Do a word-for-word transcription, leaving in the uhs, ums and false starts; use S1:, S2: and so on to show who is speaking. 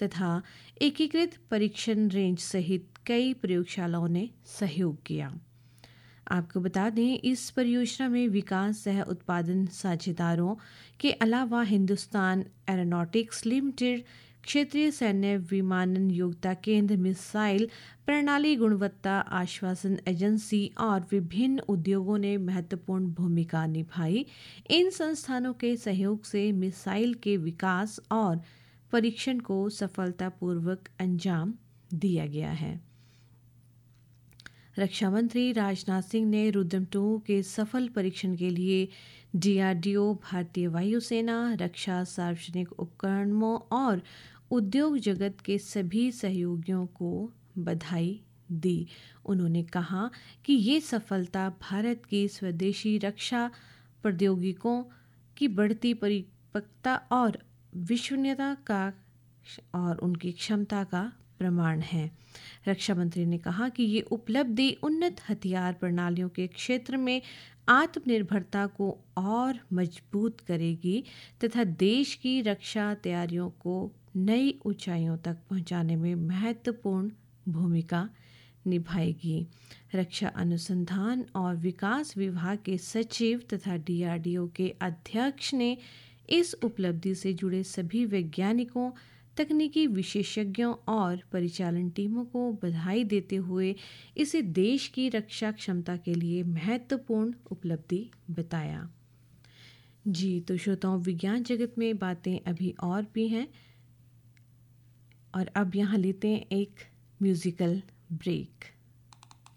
S1: तथा एकीकृत परीक्षण रेंज सहित कई प्रयोगशालाओं ने सहयोग किया। आपको बता दें, इस परियोजना में विकास सह उत्पादन साझेदारों के अलावा हिंदुस्तान एरोनॉटिक्स लिमिटेड, क्षेत्रीय सैन्य विमानन योग्यता केंद्र, मिसाइल प्रणाली गुणवत्ता आश्वासन एजेंसी और विभिन्न उद्योगों ने महत्वपूर्ण भूमिका निभाई। इन संस्थानों के सहयोग से मिसाइल के विकास और परीक्षण को सफलतापूर्वक अंजाम दिया गया है। रक्षा मंत्री राजनाथ सिंह ने रुद्रम टू के सफल परीक्षण के लिए डीआरडीओ, भारतीय वायुसेना, रक्षा सार्वजनिक उपक्रमों और उद्योग जगत के सभी सहयोगियों को बधाई दी। उन्होंने कहा कि ये सफलता भारत की स्वदेशी रक्षा प्रौद्योगिकियों की बढ़ती परिपक्वता और विश्वसनीयता का और उनकी क्षमता का प्रमाण है। रक्षा मंत्री ने कहा कि ये उपलब्धि उन्नत हथियार प्रणालियों के क्षेत्र में आत्मनिर्भरता को और मजबूत करेगी तथा देश की रक्षा तैयारियों को नई ऊंचाइयों तक पहुंचाने में महत्वपूर्ण भूमिका निभाएगी। रक्षा अनुसंधान और विकास विभाग के सचिव तथा डीआरडीओ के अध्यक्ष ने इस उपलब्धि से जुड़े सभी वैज्ञानिकों, तकनीकी विशेषज्ञों और परिचालन टीमों को बधाई देते हुए इसे देश की रक्षा क्षमता के लिए महत्वपूर्ण उपलब्धि बताया। जी तो श्रोताओं, विज्ञान जगत में बातें अभी और भी हैं और अब यहाँ लेते हैं एक म्यूजिकल ब्रेक।